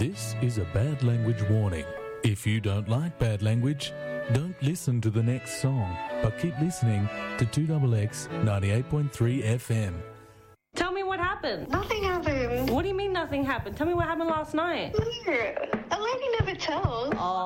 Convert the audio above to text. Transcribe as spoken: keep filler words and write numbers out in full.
This is a bad language warning. If you don't like bad language, don't listen to the next song, but keep listening to two X X ninety-eight point three F M. Tell me what happened. Nothing happened. What do you mean nothing happened? Tell me what happened last night. A lady never tells. Oh.